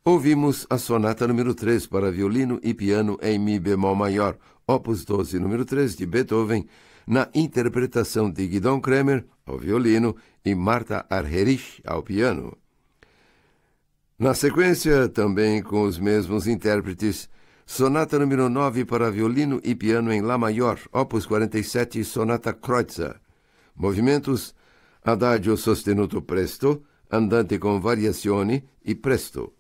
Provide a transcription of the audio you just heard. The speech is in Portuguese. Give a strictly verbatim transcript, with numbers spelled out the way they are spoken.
Ouvimos a sonata número três para violino e piano em mi bemol maior, opus doze, número três, de Beethoven, na interpretação de Gidon Kremer, ao violino, e Marta Argerich, ao piano. Na sequência, também com os mesmos intérpretes, sonata número nove para violino e piano em Lá maior, opus quarenta e sete, sonata Kreutzer. Movimentos Adagio sostenuto presto, andante con variazioni e presto.